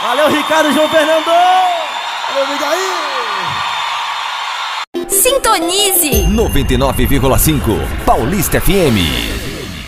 Valeu, Ricardo, João Fernando. Valeu, Migaí. Sintonize 99,5 Paulista FM.